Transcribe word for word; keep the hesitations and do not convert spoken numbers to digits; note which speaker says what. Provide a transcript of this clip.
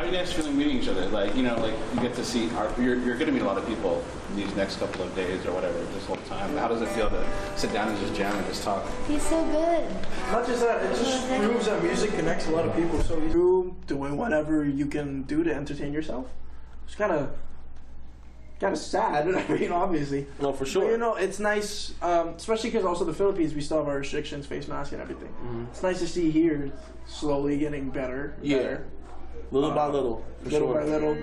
Speaker 1: you guys feeling meeting each other? Like, you know, like you get to see, our, you're, you're going to meet a lot of people these next couple of days or whatever, this whole time. How does it feel to sit down and just jam and just talk?
Speaker 2: He's so good.
Speaker 3: Not just that, it just proves that music connects a lot of people. So you doing whatever you can do to entertain yourself. It's kind of, kind of sad. I mean, obviously.
Speaker 4: No, for sure.
Speaker 3: But, you know, it's nice, um, especially because also the Philippines, we still have our restrictions, face masks and everything.
Speaker 4: Mm-hmm.
Speaker 3: It's nice to see here slowly getting better.
Speaker 4: Yeah.
Speaker 3: better.
Speaker 4: Little by little, for
Speaker 3: Little
Speaker 4: sure.
Speaker 3: by little.